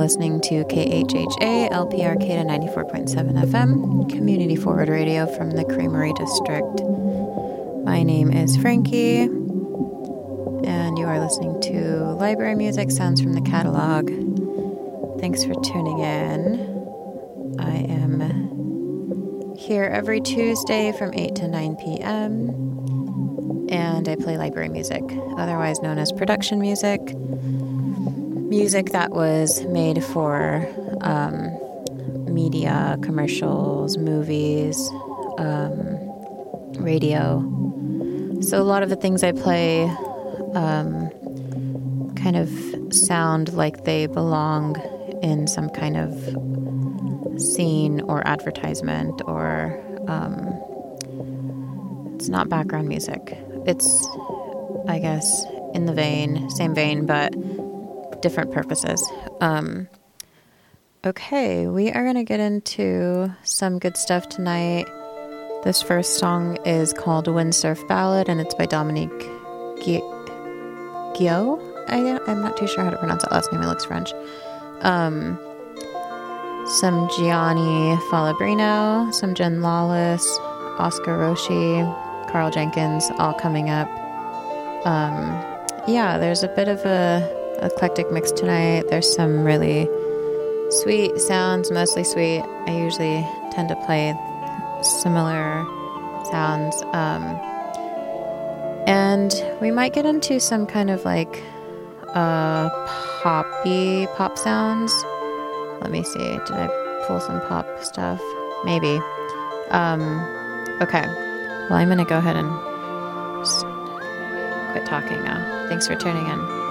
listening to KHHA LP Arcata 94.7 FM, community forward radio from the Creamery District. My name is Frankie, and you are listening to library music, sounds from the catalog. Thanks for tuning in. I am here every Tuesday from 8 to 9 p.m., and I play library music, otherwise known as production music. Music that was made for media, commercials, movies, radio. So a lot of the things I play kind of sound like they belong in some kind of scene or advertisement, or it's not background music. It's, I guess, in the same vein, but different purposes. Okay, we are going to get into some good stuff tonight. This first song is called Windsurf Ballad, and it's by Dominique Guillot. I'm not too sure how to pronounce that last name. It looks French. Some Gianni Falabrino, some Jen Lawless, Oscar Roshi, Carl Jenkins, all coming up. Yeah, there's a bit of a eclectic mix tonight. There's some really sweet sounds, mostly sweet. I usually tend to play similar sounds. And we might get into some kind of like pop sounds. Let me see. Did I pull some pop stuff? Maybe. Okay. Well, I'm going to go ahead and quit talking now. Thanks for tuning in.